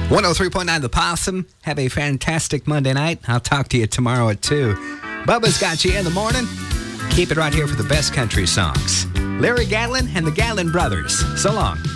103.9 The Possum. Have a fantastic Monday night. I'll talk to you tomorrow at 2. Bubba's got you in the morning. Keep it right here for the best country songs. Larry Gatlin and the Gatlin Brothers. So long.